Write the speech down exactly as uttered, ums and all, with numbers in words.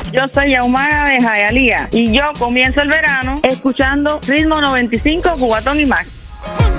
Yo soy Yaumara de Hialeah y yo comienzo el verano escuchando Ritmo noventa y cinco, Cubatón y Max.